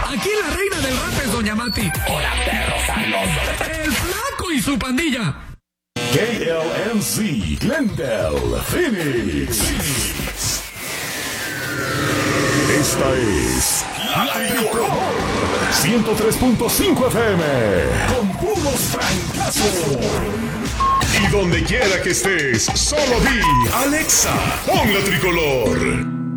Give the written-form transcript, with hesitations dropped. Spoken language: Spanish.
Aquí la reina del rap es Doña Mati. ¡Hola, perros sanos! ¡El Flaco y su pandilla! KLNC, Glendale, Phoenix. Esta es La Tricolor 103.5 FM con puros francazos. Y donde quiera que estés, solo di Alexa, pon La Tricolor.